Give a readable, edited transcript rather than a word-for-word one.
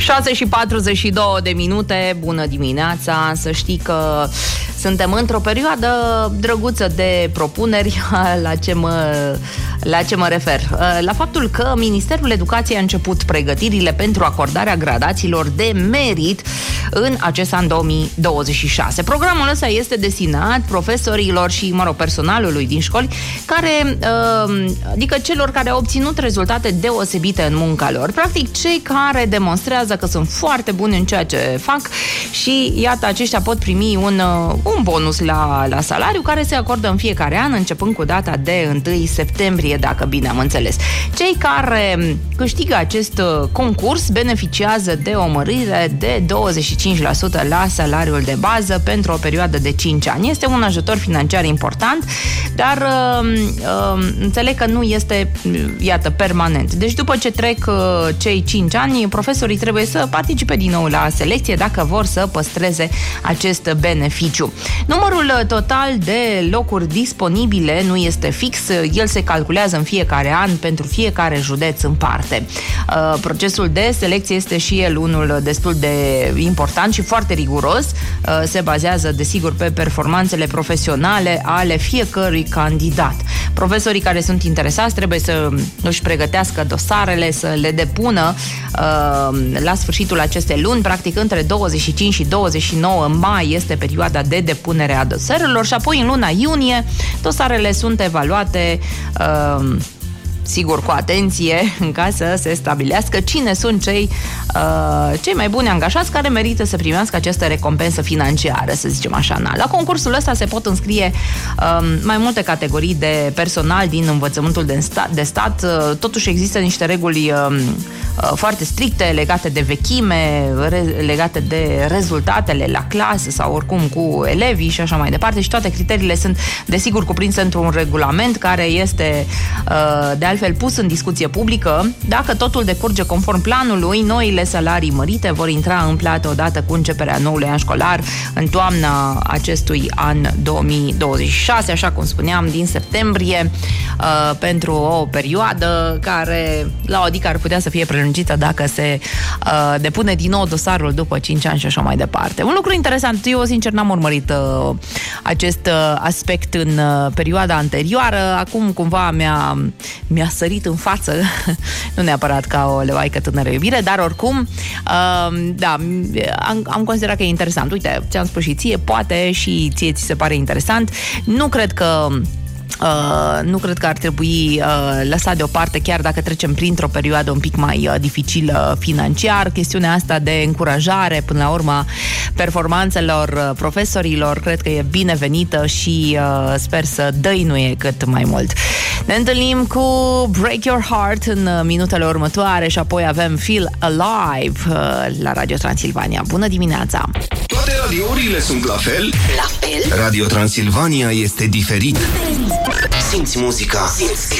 6:42, bună dimineața. Să știi că suntem într-o perioadă drăguță de propuneri. La ce mă refer? La faptul că Ministerul Educației a început pregătirile pentru acordarea gradațiilor de merit în acest an 2026. Programul ăsta este destinat profesorilor și, personalului din școli, adică celor care au obținut rezultate deosebite în munca lor. Practic, cei care demonstrează că sunt foarte buni în ceea ce fac și, iată, aceștia pot primi un bonus la salariu care se acordă în fiecare an, începând cu data de 1 septembrie, dacă bine am înțeles. Cei care câștigă acest concurs beneficiază de o mărire de 25% la salariul de bază pentru o perioadă de 5 ani. Este un ajutor financiar important, dar înțeleg că nu este, iată, permanent. Deci după ce trec cei 5 ani, profesorii trebuie să participe din nou la selecție dacă vor să păstreze acest beneficiu. Numărul total de locuri disponibile nu este fix, el se calculează în fiecare an pentru fiecare județ în parte. Procesul de selecție este și el unul destul de important și foarte riguros. Se bazează, desigur, pe performanțele profesionale ale fiecărui candidat. Profesorii care sunt interesați trebuie să își pregătească dosarele, să le depună la sfârșitul acestei luni, practic între 25 și 29 mai este perioada de depunere a dosarelor și apoi în luna iunie dosarele sunt evaluate sigur cu atenție, în ca să se stabilească cine sunt cei mai buni angajați care merită să primească această recompensă financiară, să zicem așa. La concursul ăsta se pot înscrie mai multe categorii de personal din învățământul de stat. Totuși există niște reguli foarte stricte legate de vechime, legate de rezultatele la clasă sau oricum cu elevii și așa mai departe, și toate criteriile sunt desigur cuprinse într-un regulament care este de altfel pus în discuție publică. Dacă totul decurge conform planului, noile salarii mărite vor intra în plată odată cu începerea noului an școlar în toamna acestui an 2026, așa cum spuneam, din septembrie, pentru o perioadă care la adică ar putea să fie prelungită dacă se depune din nou dosarul după 5 ani și așa mai departe. Un lucru interesant, eu sincer n-am urmărit acest aspect în perioada anterioară, acum cumva mi-a sărit în față, nu neapărat ca o leoaică tânără iubire, dar oricum, da, am considerat că e interesant. Uite, ți-am spus și ție, poate și ție ți se pare interesant. Nu cred că ar trebui lăsat deoparte, chiar dacă trecem printr-o perioadă un pic mai dificilă financiar. Chestiunea asta de încurajare, până la urmă, performanțelor profesorilor, cred că e binevenită și sper să dăinuie cât mai mult. Ne întâlnim cu Break Your Heart în minutele următoare și apoi avem Feel Alive la Radio Transilvania. Bună dimineața! Toate radiourile sunt la fel? La fel? Radio Transilvania este diferit. Simți muzica. Simți